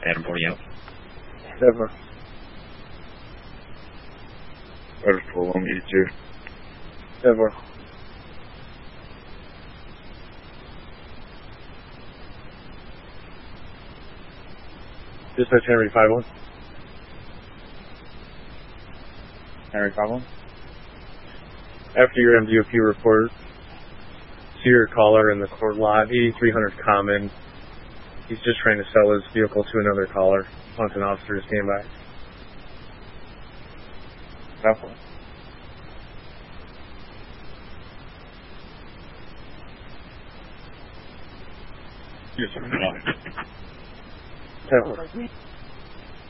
Adam 40 out. Never. Adam 41, 82. Never. Dispatch Henry 51. Henry 51. After your MDOP report, see your caller in the court lot, 8300 Common. He's just trying to sell his vehicle to another caller. Wants an officer to stand by. Careful. Yes, sir. Careful.